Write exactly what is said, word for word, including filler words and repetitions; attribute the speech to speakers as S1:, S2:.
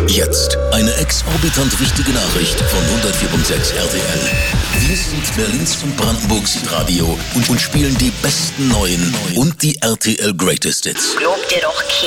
S1: Jetzt eine exorbitant wichtige Nachricht von hundertvier Komma sechs R T L. Wir sind Berlins und Brandenburgs Radio und, und spielen die besten neuen und die R T L Greatest Hits.
S2: Glaub dir doch,